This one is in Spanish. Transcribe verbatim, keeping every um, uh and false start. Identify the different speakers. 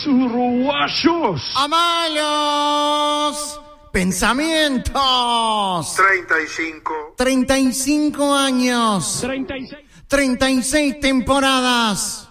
Speaker 1: Uruguayos.
Speaker 2: Amalos pensamientos.
Speaker 3: treinta y cinco.
Speaker 2: treinta y cinco años.
Speaker 1: treinta y seis.
Speaker 2: treinta y seis temporadas.